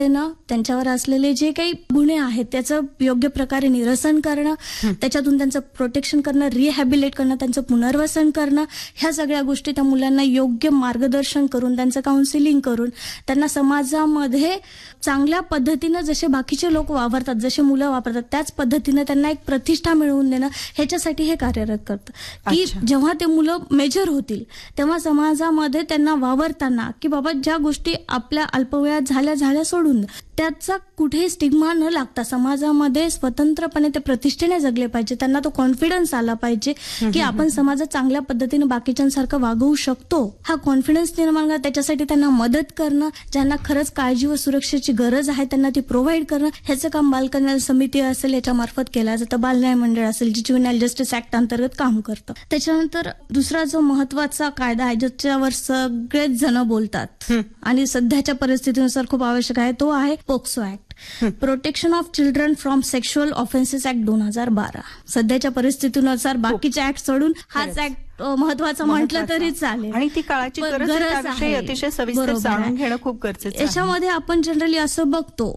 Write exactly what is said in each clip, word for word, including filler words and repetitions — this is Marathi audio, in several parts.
ना त्यांच्यावर असलेले जे काही गुन्हे आहेत त्याचं योग्य प्रकारे निरसन करणं, त्याच्यातून त्यांचं प्रोटेक्शन करणं, रिहॅबिलिट करणं, त्यांचं पुनर्वसन करणं, ह्या सगळ्या गोष्टी त्या मुलांना योग्य मार्गदर्शन करून, त्यांचं काउन्सिलिंग करून त्यांना समाजामध्ये चांगल्या पद्धतीनं जसे बाकीचे लोक वावरतात, जसे मुलं वापरतात त्याच पद्धतीनं त्यांना एक प्रतिष्ठा मिळवून देणं, ह्याच्यासाठी हे कार्यरत करतं. की जेव्हा ते मुलं मेजर होतील तेव्हा समाजामध्ये त्यांना वावरताना की बाबा ज्या गोष्टी आपल्या अल्पवयात झाल्या झाल्या सोडून त्याचा कुठेही स्टिग्मा न लागता समाजामध्ये स्वतंत्रपणे ते प्रतिष्ठेने जगले पाहिजे. त्यांना तो कॉन्फिडन्स आला पाहिजे की आपण समाजात चांगल्या पद्धतीने बाकीच्यांसारखं वागवू शकतो. हा कॉन्फिडन्स निर्माण करणं, त्याच्यासाठी त्यांना मदत करणं, ज्यांना खरंच काळजी व सुरक्षेची गरज आहे त्यांना ती प्रोव्हाइड करणं, ह्याचं काम बालकल्याण समिती असेल याच्या मार्फत केलं जातं. बालन्याय मंडळ असेल जे ज्युव्हेनाइल जस्टिस ऍक्ट अंतर्गत काम करतं. त्याच्यानंतर दुसरा जो महत्वाचा कायदा आहे ज्याच्यावर सगळेच जण बोलतात आणि सध्याच्या परिस्थितीनुसार खूप आवश्यक आहे तो आहे POCSO act, protection of children from sexual offences act दोन हजार बारा. सध्याच्या परिस्थितीनुसार बाकीचे ऍक्ट सोडून हाच ऍक्ट महत्वाचा म्हटलं तरी चालेल आणि ती काळाची गरज आहे, अतिशय सविस्तर जाणून घेणं खूप गरजेचं आहे. याच्यामध्ये आपण जनरली असं बघतो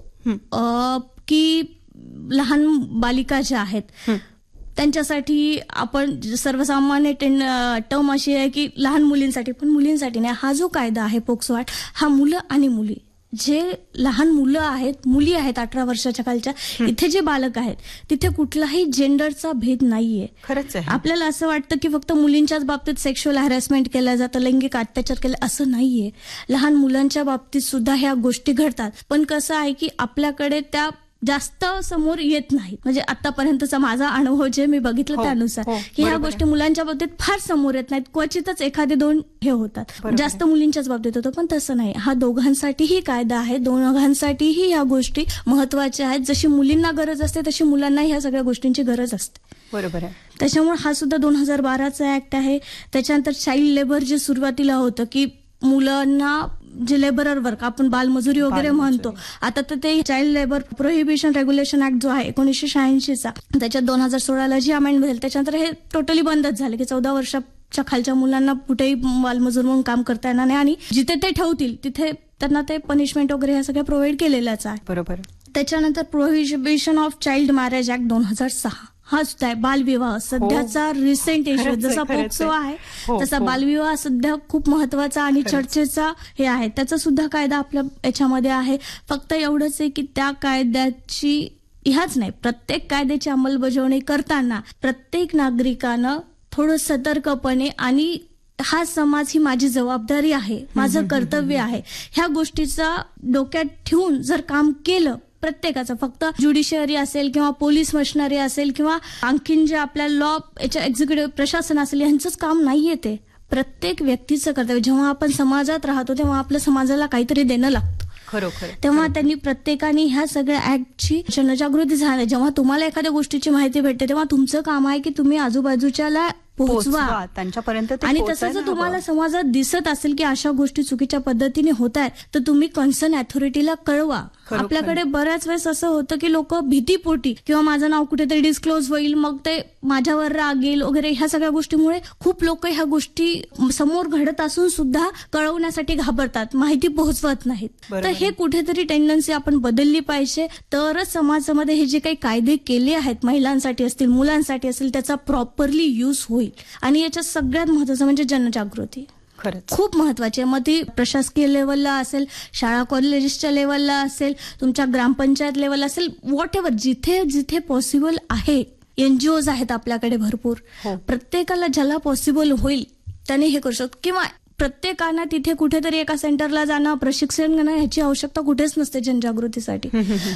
की लहान बालिका ज्या आहेत त्यांच्यासाठी आपण सर्वसामान्य टर्म अशी आहे की लहान मुलींसाठी, पण मुलींसाठी नाही. हा जो कायदा आहे पोक्सो ऍक्ट हा मुलं आणि मुली, जे लहान मुलं आहेत, मुली आहेत अठरा वर्षाच्या खालच्या, इथे जे बालक आहेत तिथे कुठलाही जेंडरचा भेद नाहीये. खरंच आहे. आपल्याला असं वाटतं की फक्त मुलींच्याच बाबतीत सेक्शुअल हॅरॅसमेंट केलं जातं, लैंगिक अत्याचार केले, असं नाहीये. लहान मुलांच्या बाबतीत सुद्धा ह्या गोष्टी घडतात. पण कसं आहे की आपल्याकडे त्या जास्त समोर येत नाही. म्हणजे आतापर्यंतचा माझा अनुभव जे मी बघितलं त्यानुसार की ह्या गोष्टी मुलांच्या बाबतीत फार समोर येत नाहीत, क्वचितच एखादे दोन हे होतात, जास्त मुलींच्याच बाबतीत होतं. पण तसं नाही, हा दोघांसाठीही कायदा आहे, दोघांसाठीही ह्या गोष्टी महत्वाच्या आहेत. जशी मुलींना गरज असते तशी मुलांना ह्या सगळ्या गोष्टींची गरज असते. बरोबर आहे. त्याच्यामुळे हा सुद्धा दोन हजार बाराचा ऍक्ट आहे. त्याच्यानंतर चाइल्ड लेबर जे सुरुवातीला होतं की मुलांना जे लेबरर वर्क आपण बालमजुरी वगैरे म्हणतो, आता तर ते child labour prohibition regulation act जो आहे एकोणीसशे शहाऐंशीचा, त्याच्यात दोन हजार सोळाला जी अमेंडमेंट झाली त्याच्यानंतर हे टोटली बंदच झालं की चौदा वर्षाच्या खालच्या मुलांना कुठेही बालमजूर म्हणून काम करता येणार नाही आणि जिथे ते ठेवतील तिथे त्यांना ते पनिशमेंट वगैरे ह्या सगळ्या प्रोव्हाइड केलेल्याच आहे. बरोबर. त्याच्यानंतर prohibition of child marriage act दोन हजार सहा हा सुद्धा आहे. बालविवाह सध्याचा रिसेंट इश्यू, जसा पोक्सो आहे तसा बालविवाह सध्या खूप महत्वाचा आणि चर्चेचा हे आहे. त्याचा सुद्धा कायदा आपल्या याच्यामध्ये आहे. फक्त एवढंच आहे की त्या कायद्याची ह्याच नाही, प्रत्येक कायद्याची अंमलबजावणी करताना प्रत्येक नागरिकानं थोडं सतर्कपणे आणि हा समाज ही माझी जबाबदारी आहे, माझं कर्तव्य आहे, ह्या गोष्टीचा डोक्यात ठेवून जर काम केलं प्रत्येकाचं, फक्त ज्युडिशियरी असेल किंवा पोलीस मशिनरी असेल किंवा आणखीन जे आपल्या लॉ याच्या एक्झिक्युटिव्ह प्रशासन असेल यांचंच काम नाहीये, ते प्रत्येक व्यक्तीचं कर्तव्य. जेव्हा आपण समाजात राहतो तेव्हा आपल्या समाजाला काहीतरी देणं लागतं. खरोखर. तेव्हा त्यांनी प्रत्येकाने ह्या सगळ्या ऍक्टची जनजागृती झाली. जेव्हा तुम्हाला एखाद्या गोष्टीची माहिती भेटते तेव्हा तुमचं काम आहे की तुम्ही आजूबाजूच्याला पोहोचवा त्यांच्यापर्यंत. आणि तसं जर तुम्हाला समाजात दिसत असेल की अशा गोष्टी चुकीच्या पद्धतीने होत आहेत तर तुम्ही कन्सर्न अथॉरिटीला कळवा. आपल्याकडे बऱ्याच वेळेस असं होतं की लोक भीतीपोटी किंवा माझं नाव कुठेतरी डिस्क्लोज होईल मग ते माझ्यावर राग येईल वगैरे ह्या सगळ्या गोष्टीमुळे खूप लोक ह्या गोष्टी समोर घडत असून सुद्धा कळवण्यासाठी घाबरतात, माहिती पोहोचवत नाहीत. तर हे कुठेतरी टेंडन्सी आपण बदलली पाहिजे, तरच समाजामध्ये हे जे काही कायदे केले आहेत महिलांसाठी असतील मुलांसाठी असतील त्याचा प्रॉपरली यूज होईल. आणि याच्यात सगळ्यात महत्वाचं म्हणजे जनजागृती खूप महत्वाची आहे. मग ती प्रशासकीय लेवलला असेल, शाळा कॉलेजेसच्या लेवलला असेल, तुमच्या ग्रामपंचायत लेवलला असेल, व्हॉट एव्हर, जिथे जिथे पॉसिबल आहे. एनजीओज आहेत आपल्याकडे भरपूर, प्रत्येकाला ज्याला पॉसिबल होईल त्याने हे करू शकतो. किंवा प्रत्येकानं तिथे कुठेतरी एका सेंटरला जाणं, प्रशिक्षण घेणं ह्याची आवश्यकता कुठेच नसते जनजागृतीसाठी.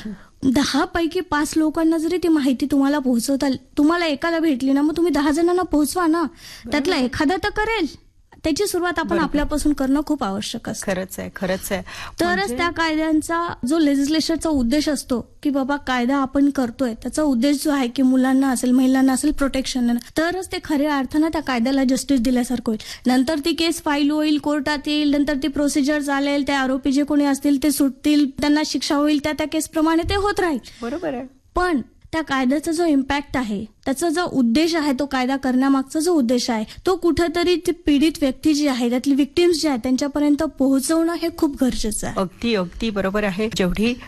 दहा पैकी पाच लोकांना जरी ती माहिती तुम्हाला पोहोचवता, तुम्हाला एकाला भेटली ना मग तुम्ही दहा जणांना पोहोचवा ना, त्यातला एखादा तर करेल. त्याची सुरुवात आपण आपल्यापासून करणं खूप आवश्यक असतं. खरंच आहे, खरंच आहे. तरच त्या कायद्यांचा जो लेजिस्लेचरचा उद्देश असतो की बाबा कायदा आपण करतोय त्याचा उद्देश जो आहे की मुलांना असेल महिलांना असेल प्रोटेक्शन, तरच ते खऱ्या अर्थानं त्या कायद्याला जस्टिस दिल्यासारखं होईल. नंतर ती केस फाईल होईल, कोर्टात येईल, नंतर ती प्रोसिजर चालेल, त्या आरोपी जे कोणी असतील ते सुटतील, त्यांना शिक्षा होईल, त्या त्या केसप्रमाणे ते होत राहील. बरोबर आहे. पण त्या कायद्याचा जो इम्पॅक्ट आहे, त्याचा जो उद्देश आहे, तो कायदा करण्यामागचा जो उद्देश आहे, तो कुठेतरी ती पीडित व्यक्ती जी आहे, त्यातली विक्टिम्स जे आहेत त्यांच्यापर्यंत पोहोचवणं हे खूप गरजेचं आहे. अगदी अगदी बरोबर आहे. जेवढी